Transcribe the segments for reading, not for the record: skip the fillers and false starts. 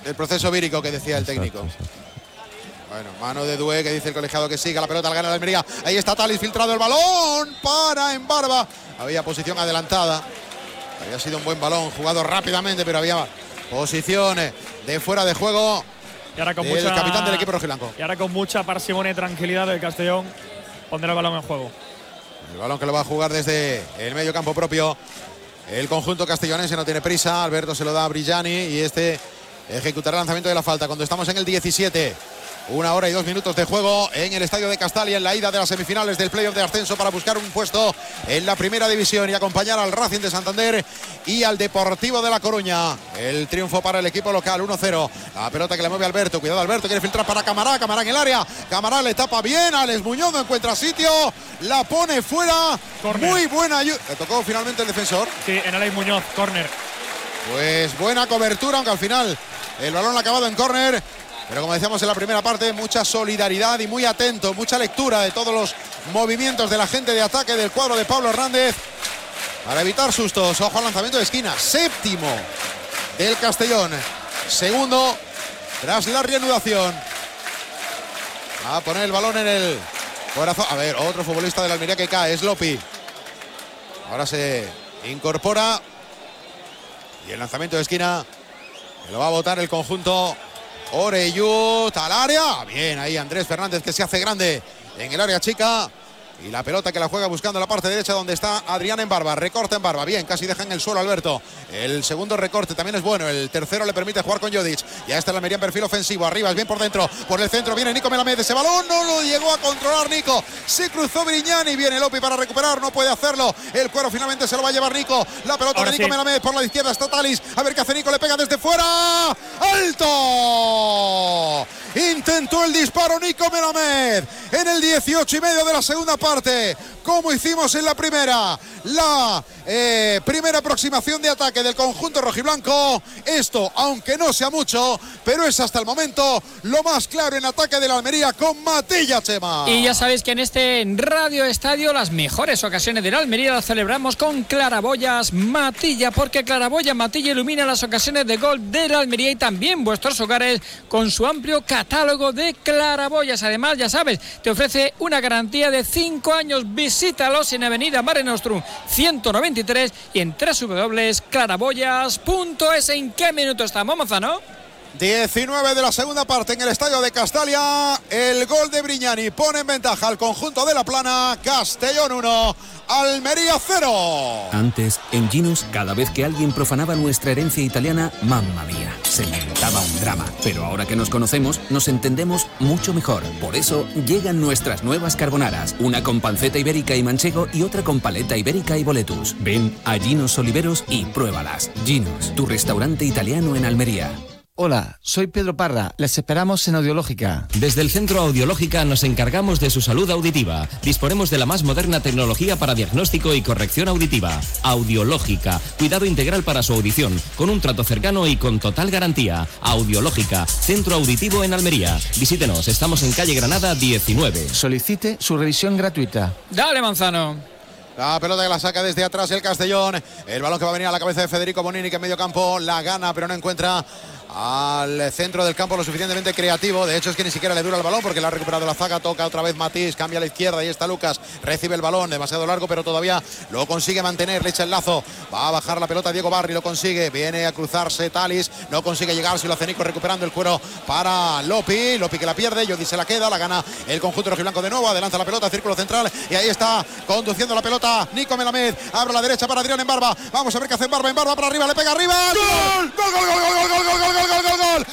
El proceso vírico que decía el técnico. Exacto. Bueno, mano de Dué, que dice el colegiado que siga, la pelota la gana la Almería. Ahí está Talis, filtrado el balón para Embarba. Había posición adelantada. Había sido un buen balón, jugado rápidamente, pero había posiciones de fuera de juego. Y ahora con el mucha, capitán del equipo rojiblanco. Y ahora con mucha parsimonia y tranquilidad del Castellón pondrá el balón en juego. El balón que lo va a jugar desde el medio campo propio. El conjunto castellonense no tiene prisa. Alberto se lo da a Brillani y este ejecutará el lanzamiento de la falta cuando estamos en el 17. 1 hora y 2 minutos de juego en el estadio de Castalia en la ida de las semifinales del playoff de ascenso para buscar un puesto en la primera división y acompañar al Racing de Santander y al Deportivo de La Coruña. El triunfo para el equipo local, 1-0. La pelota que le mueve Alberto, cuidado Alberto, quiere filtrar para Camará, Camará en el área. Camará le tapa bien, Alex Muñoz no encuentra sitio, la pone fuera. Corner. Muy buena ayuda. Le tocó finalmente el defensor. Sí, en Alex Muñoz, córner. Pues buena cobertura, aunque al final el balón ha acabado en córner. Pero como decíamos en la primera parte, mucha solidaridad y muy atento, mucha lectura de todos los movimientos de la gente de ataque del cuadro de Pablo Hernández para evitar sustos. Ojo al lanzamiento de esquina, séptimo del Castellón, segundo tras la reanudación. Va a poner el balón en el corazón. A ver, otro futbolista de la Almería que cae, es Lopi. Ahora se incorpora y el lanzamiento de esquina que lo va a botar el conjunto Oreyud al área. Bien, ahí Andrés Fernández que se hace grande en el área chica. Y la pelota que la juega buscando la parte derecha donde está Adrián Embarba. Recorta Embarba. Bien, casi deja en el suelo Alberto. El segundo recorte también es bueno. El tercero le permite jugar con Jodic. Ya está la Almería en perfil ofensivo. Arriba es bien por dentro. Por el centro viene Nico Melamed. Ese balón no lo llegó a controlar Nico. Se cruzó Brignani. Viene Lopi para recuperar. No puede hacerlo. El cuero finalmente se lo va a llevar Nico. La pelota Ahora de Nico sí. Melamed. Por la izquierda está Talis. A ver qué hace Nico. Le pega desde fuera. ¡Alto! Intentó el disparo Nico Melamed en el 18:30 de la segunda parte, como hicimos en la primera. La primera aproximación de ataque del conjunto rojiblanco. Esto, aunque no sea mucho, pero es hasta el momento lo más claro en ataque de la Almería con Matilla, Chema. Y ya sabéis que en este Radio Estadio las mejores ocasiones de la Almería las celebramos con Claraboyas Matilla, porque Claraboyas Matilla ilumina las ocasiones de gol de la Almería y también vuestros hogares con su amplio catálogo de claraboyas. Además, ya sabes, te ofrece una garantía de 5 años. Visítalos en Avenida Mare Nostrum 193 y en www.claraboyas.es. ¿En qué minuto estamos, Manzano? 19 de la segunda parte en el estadio de Castalia. El gol de Brignani pone en ventaja al conjunto de La Plana. Castellón 1, Almería 0. Antes, en Ginos, cada vez que alguien profanaba nuestra herencia italiana, mamma mía, se montaba un drama. Pero ahora que nos conocemos, nos entendemos mucho mejor. Por eso, llegan nuestras nuevas carbonaras. Una con panceta ibérica y manchego y otra con paleta ibérica y boletus. Ven a Ginos Oliveros y pruébalas. Ginos, tu restaurante italiano en Almería. Hola, soy Pedro Parra. Les esperamos en Audiológica. Desde el Centro Audiológica nos encargamos de su salud auditiva. Disponemos de la más moderna tecnología para diagnóstico y corrección auditiva. Audiológica, cuidado integral para su audición, con un trato cercano y con total garantía. Audiológica, Centro Auditivo en Almería. Visítenos, estamos en calle Granada 19. Solicite su revisión gratuita. Dale, Manzano. La pelota que la saca desde atrás el Castellón. El balón que va a venir a la cabeza de Federico Bonini, que en medio campo la gana, pero no encuentra al centro del campo lo suficientemente creativo. De hecho es que ni siquiera le dura el balón porque la ha recuperado la zaga. Toca otra vez Matís, cambia a la izquierda, ahí está Lucas, recibe el balón, demasiado largo pero todavía lo consigue mantener, le echa el lazo, va a bajar la pelota Diego Barri, lo consigue, viene a cruzarse Talis, no consigue llegar, si lo hace Nico recuperando el cuero para Lopi que la pierde, Jodi se la queda, la gana el conjunto rojiblanco de nuevo, adelanta la pelota, círculo central y ahí está conduciendo la pelota Nico Melamed, abre la derecha para Adrián Embarba, vamos a ver qué hace Embarba para arriba, le pega arriba, ¡gol! ¡Gol, gol, gol, gol, gol, gol, gol, gol! ¡Gol, gol, gol,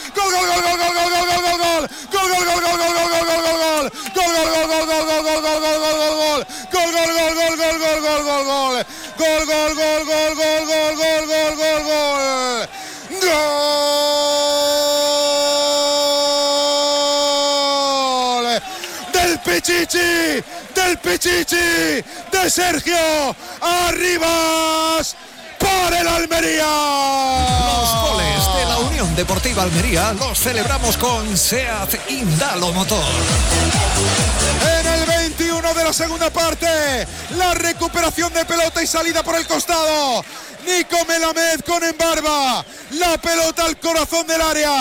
del Pichichi de Sergio Arribas para el Almería. Los goles de la Unión Deportiva Almería los celebramos con SEAT Indalo Motor. En el 21 de la segunda parte, la recuperación de pelota y salida por el costado. Nico Melamed con Embarba, la pelota al corazón del área.